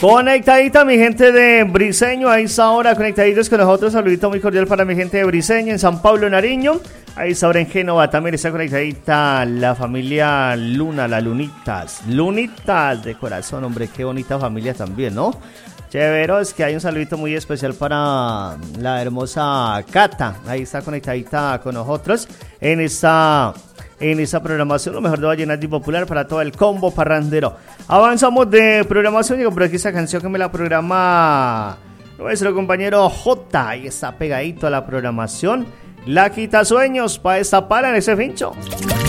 Conectadita mi gente de Briseño, ahí está ahora conectaditos con nosotros. Saludito muy cordial para mi gente de Briseño, en San Pablo, Nariño. Ahí está ahora en Génova, también está conectadita la familia Luna, las Lunitas de corazón, hombre, qué bonita familia también, ¿no? Chévere, es que hay un saludito muy especial para la hermosa Cata, ahí está conectadita con nosotros en esta programación, lo mejor de Vallenato y Popular para todo el combo parrandero. Avanzamos de programación, digo, por aquí esta canción que me la programa nuestro compañero J, ahí está pegadito a la programación. La quita sueños para esta para en ese fincho.